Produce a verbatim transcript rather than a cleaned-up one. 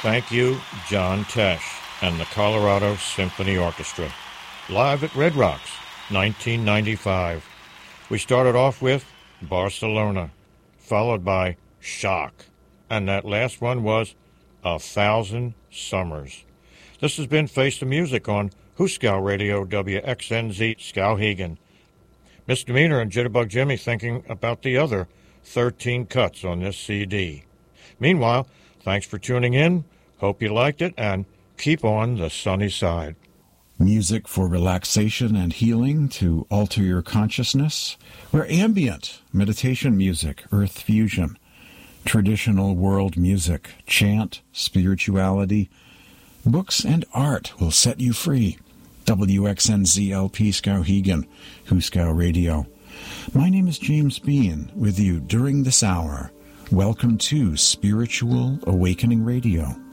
Thank you, John Tesh and the Colorado Symphony Orchestra. Live at Red Rocks, nineteen ninety-five. We started off with Barcelona, followed by Shock, and that last one was A Thousand Summers. This has been Face the Music on Hooskow Radio, W X N Z, Skowhegan. Misdemeanor and Jitterbug Jimmy thinking about the other thirteen cuts on this C D. Meanwhile, thanks for tuning in. Hope you liked it, and keep on the sunny side. Music for relaxation and healing to alter your consciousness. We're ambient, meditation music, earth fusion, traditional world music, chant, spirituality, books and art will set you free. W X N Z L P Skowhegan, Hooskow Radio. My name is James Bean, with you during this hour. Welcome to Spiritual Awakening Radio.